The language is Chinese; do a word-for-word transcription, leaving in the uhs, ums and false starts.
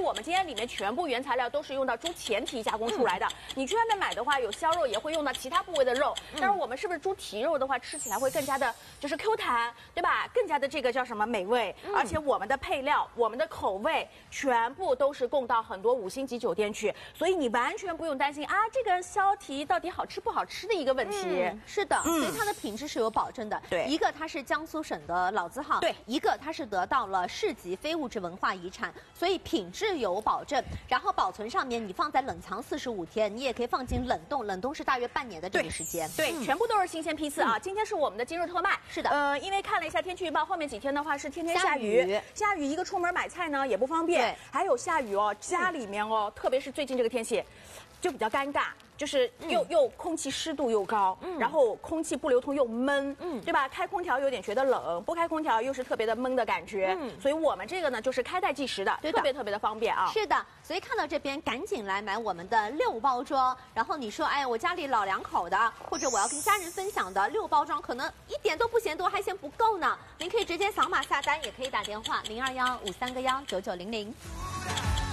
我们今天里面全部原材料都是用到猪前蹄加工出来的。嗯、你去外面买的话，有销肉也会用到其他部位的肉，嗯、但是我们是不是猪蹄肉的话，吃起来会更加的，就是 Q 弹，对吧？更加的这个叫什么美味，嗯、而且我们的配料、我们的口味全部都是供到很多五星级酒店去，所以你完全不用担心啊，这个烧蹄到底好吃不好吃的一个问题。 嗯、是的，嗯、所以它的品质是有保证的。 对， 一个它是江苏省的老字号， 对， 一个它是得到了市级非物质文化遗产，所以品质有保证。然后保存上面，你放在冷藏四十五天，你也可以放进冷冻，冷冻是大约半年的这个时间。 对，对嗯、全部都是新鲜批次啊！嗯、今天是我们的今日特卖。 是的， 呃，因为看了一下天气预报，后面几天的话是天天下雨，下雨，下雨一个出门买菜呢也不方便，还有下雨哦，家里面哦，嗯、特别是最近这个天气，就比较尴尬。就是又、嗯、又空气湿度又高，嗯、然后空气不流通又闷，嗯，对吧？开空调有点觉得冷，不开空调又是特别的闷的感觉，嗯，所以我们这个呢就是开袋即食的，的特别特别的方便啊。 是的，所以看到这边赶紧来买我们的六包装。然后你说，哎，我家里老两口的，或者我要跟家人分享的六包装，可能一点都不嫌多，还嫌不够呢。您可以直接扫码下单，也可以打电话零二幺五三个幺九九零零。